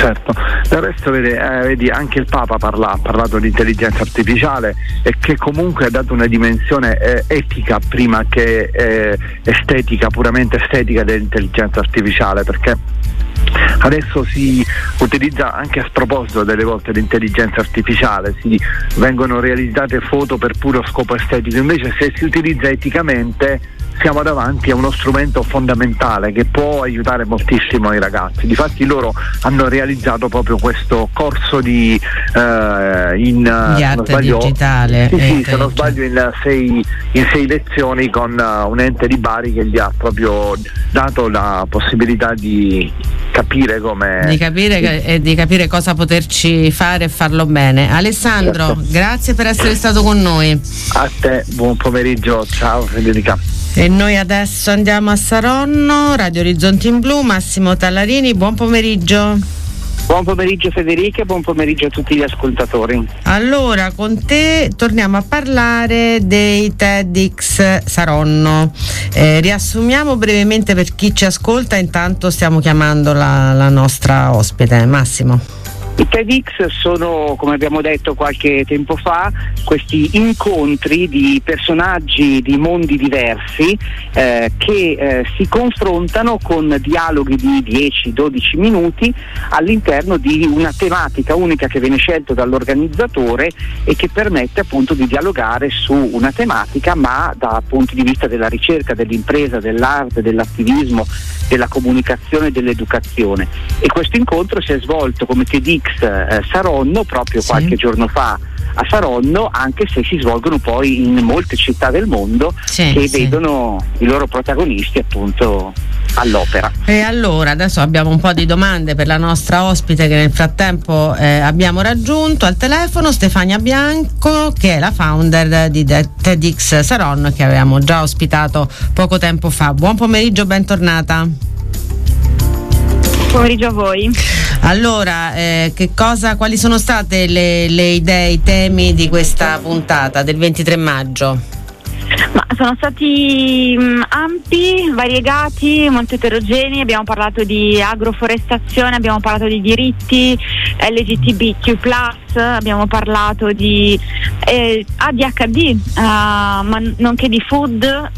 Certo, del resto vedi anche il Papa ha parlato di intelligenza artificiale e che comunque ha dato una dimensione etica prima che estetica, puramente estetica dell'intelligenza artificiale, perché adesso si utilizza anche a sproposito delle volte l'intelligenza artificiale, vengono realizzate foto per puro scopo estetico, invece se si utilizza eticamente siamo davanti a uno strumento fondamentale che può aiutare moltissimo i ragazzi. Difatti loro hanno realizzato proprio questo corso di arte digitale. Se non sbaglio in sei lezioni con un ente di Bari che gli ha proprio dato la possibilità di capire di capire cosa poterci fare e farlo bene. Alessandro, certo. Grazie per essere stato con noi. A te, buon pomeriggio, ciao Federica. E noi adesso andiamo a Saronno, Radio Orizzonti in Blu, Massimo Tallarini, buon pomeriggio. Buon pomeriggio Federica, buon pomeriggio a tutti gli ascoltatori. Allora, con te torniamo a parlare dei TEDx Saronno. Riassumiamo brevemente per chi ci ascolta, intanto stiamo chiamando la nostra ospite, Massimo. I TEDx sono, come abbiamo detto qualche tempo fa, questi incontri di personaggi di mondi diversi che si confrontano con dialoghi di 10-12 minuti all'interno di una tematica unica che viene scelta dall'organizzatore e che permette appunto di dialogare su una tematica, ma dal punto di vista della ricerca, dell'impresa, dell'arte, dell'attivismo, della comunicazione e dell'educazione. E questo incontro si è svolto come TEDx Saronno proprio qualche giorno fa a Saronno, anche se si svolgono poi in molte città del mondo che vedono i loro protagonisti appunto all'opera. E allora adesso abbiamo un po' di domande per la nostra ospite che nel frattempo abbiamo raggiunto al telefono, Stefania Bianco, che è la founder di TEDx Saronno, che avevamo già ospitato poco tempo fa. Buon pomeriggio, bentornata. Pomeriggio a voi. Allora, quali sono state le idee, i temi di questa puntata del 23 maggio? Ma sono stati ampi, variegati, molto eterogenei. Abbiamo parlato di agroforestazione, abbiamo parlato di diritti LGBTQ+, abbiamo parlato di ADHD, ma nonché di food,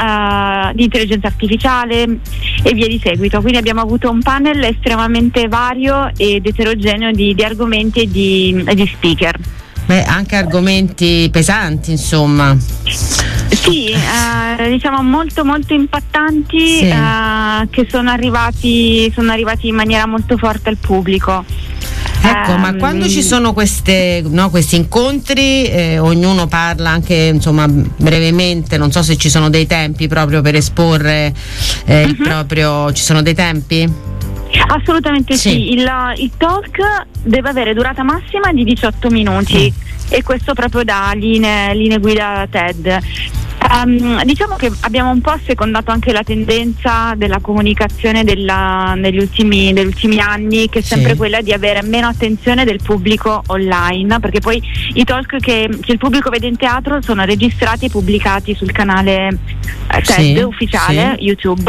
di intelligenza artificiale e via di seguito. Quindi abbiamo avuto un panel estremamente vario ed eterogeneo di argomenti e di speaker. Beh, anche argomenti pesanti, insomma. Sì, diciamo molto molto impattanti, che sono arrivati in maniera molto forte al pubblico. Ecco, ma quando ci sono questi incontri, ognuno parla anche insomma brevemente, non so se ci sono dei tempi proprio per esporre il proprio, ci sono dei tempi? Assolutamente sì. Il talk deve avere durata massima di 18 minuti e questo proprio da linee guida TED. Diciamo che abbiamo un po' assecondato anche la tendenza della comunicazione negli ultimi anni, che è sempre quella di avere meno attenzione del pubblico online, perché poi i talk che il pubblico vede in teatro sono registrati e pubblicati sul canale TED ufficiale YouTube,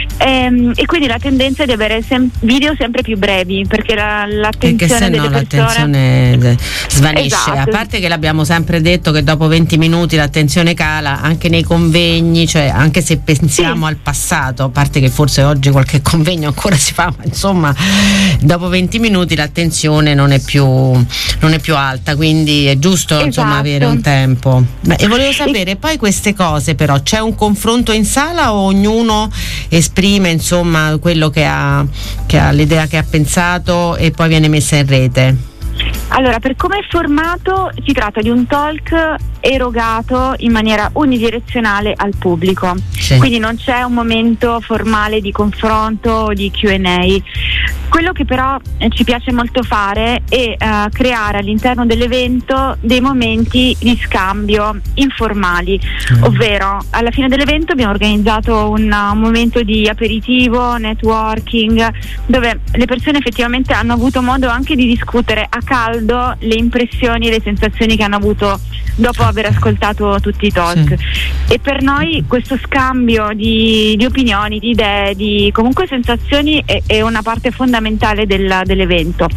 e quindi la tendenza è di avere video sempre più brevi, perché l'attenzione delle persone svanisce. Esatto. A parte che l'abbiamo sempre detto che dopo 20 minuti l'attenzione cala anche nei convegni, cioè anche se pensiamo al passato, a parte che forse oggi qualche convegno ancora si fa, ma insomma dopo 20 minuti l'attenzione non è più alta, quindi è giusto insomma avere un tempo. E volevo sapere poi queste cose, però c'è un confronto in sala o ognuno esprime insomma quello che ha l'idea che ha pensato e poi viene messa in rete? Allora, per come è formato si tratta di un talk erogato in maniera unidirezionale al pubblico, quindi non c'è un momento formale di confronto o di Q&A. Quello che però ci piace molto fare è creare all'interno dell'evento dei momenti di scambio informali, ovvero alla fine dell'evento abbiamo organizzato un momento di aperitivo, networking, dove le persone effettivamente hanno avuto modo anche di discutere a caldo le impressioni e le sensazioni che hanno avuto dopo aver ascoltato tutti i talk. E per noi questo scambio di opinioni, di idee, di comunque sensazioni è una parte fondamentale dell'evento.